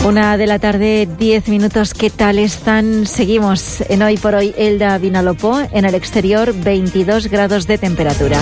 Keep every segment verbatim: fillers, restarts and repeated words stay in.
Una de la tarde, diez minutos. ¿Qué tal están? Seguimos en Hoy por Hoy Elda Vinalopó. En el exterior, veintidós grados de temperatura.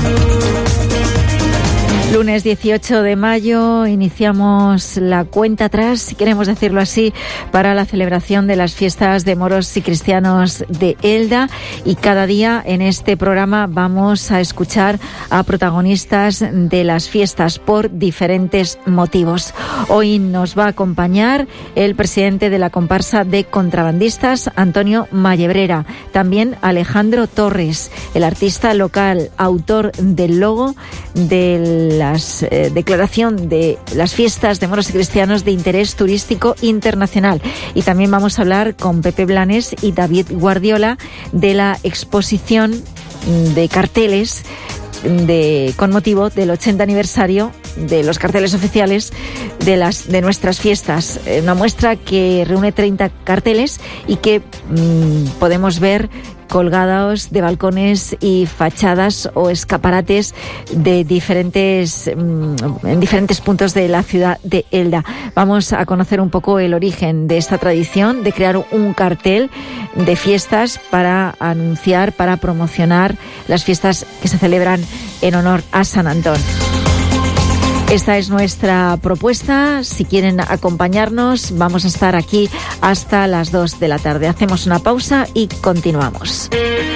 Lunes dieciocho de mayo, iniciamos la cuenta atrás, si queremos decirlo así, para la celebración de las fiestas de moros y cristianos de Elda. Y cada día en este programa vamos a escuchar a protagonistas de las fiestas por diferentes motivos. Hoy nos va a acompañar el presidente de la comparsa de contrabandistas, Antonio Mallebrera. También Alejandro Torres, el artista local, autor del logo de la eh, declaración de las fiestas de moros y cristianos de interés turístico internacional. Y también vamos a hablar con Pepe Blanes y David Guardiola de la exposición de carteles de, con motivo del ochenta aniversario de los carteles oficiales de las de nuestras fiestas. Una muestra que reúne treinta carteles y que mmm, podemos ver colgados de balcones y fachadas o escaparates de diferentes en diferentes puntos de la ciudad de Elda. Vamos a conocer un poco el origen de esta tradición de crear un cartel de fiestas para anunciar, para promocionar las fiestas que se celebran en honor a San Antón. Esta es nuestra propuesta. Si quieren acompañarnos, vamos a estar aquí hasta las dos de la tarde. Hacemos una pausa y continuamos.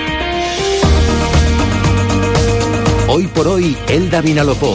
Hoy por hoy, Elda Vinalopó.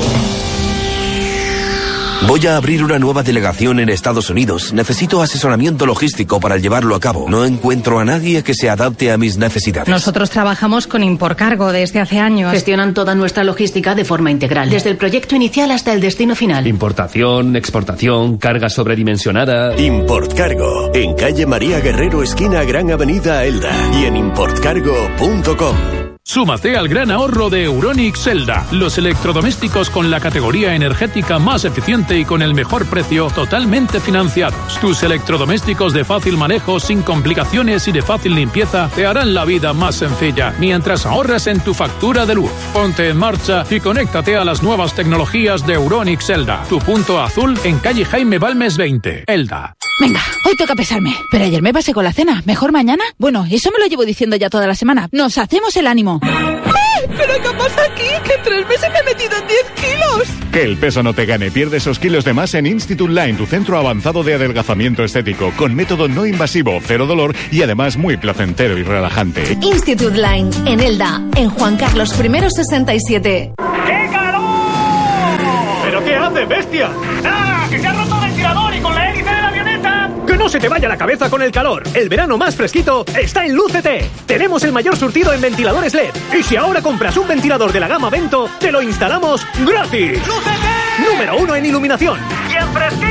Voy a abrir una nueva delegación en Estados Unidos. Necesito asesoramiento logístico para llevarlo a cabo. No encuentro a nadie que se adapte a mis necesidades. Nosotros trabajamos con Imporcargo desde hace años. Gestionan toda nuestra logística de forma integral, desde el proyecto inicial hasta el destino final. Importación, exportación, carga sobredimensionada. Importcargo, en calle María Guerrero, esquina Gran Avenida Elda, y en importcargo punto com. Súmate al gran ahorro de Euronics Elda. Los electrodomésticos con la categoría energética más eficiente y con el mejor precio, totalmente financiados. Tus electrodomésticos de fácil manejo, sin complicaciones y de fácil limpieza te harán la vida más sencilla, mientras ahorras en tu factura de luz. Ponte en marcha y conéctate a las nuevas tecnologías de Euronics Elda. Tu punto azul en calle Jaime Balmes veinte, Elda. Venga, hoy toca pesarme. Pero ayer me pasé con la cena. ¿Mejor mañana? Bueno, eso me lo llevo diciendo ya toda la semana. Nos hacemos el ánimo. ¡Ay! ¿Pero qué pasa aquí? Que en tres meses me he metido en diez kilos. Que el peso no te gane. Pierde esos kilos de más en Institute Line, tu centro avanzado de adelgazamiento estético, con método no invasivo, cero dolor y además muy placentero y relajante. Institute Line, en Elda, en Juan Carlos primero sesenta y siete. ¡Qué calor! ¿Pero qué hace, bestia? ¡Ah! ¡Que se ha roto el ventilador y con la hélice de la avioneta! ¡Que no se te vaya la cabeza con el calor! El verano más fresquito está en Lucete. Tenemos el mayor surtido en ventiladores L E D. Y si ahora compras un ventilador de la gama Vento, te lo instalamos gratis. ¡Lucete! Número uno en iluminación. ¡Y en fresquito!